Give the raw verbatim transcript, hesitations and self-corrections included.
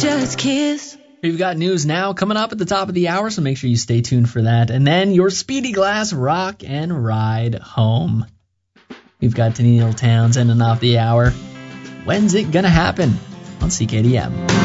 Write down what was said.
just kiss. We've got news now coming up at the top of the hour, so make sure you stay tuned for that. And then your Speedy Glass Rock and Ride Home. We've got Tennille Townes ending off the hour. When's it gonna happen? On C K D M.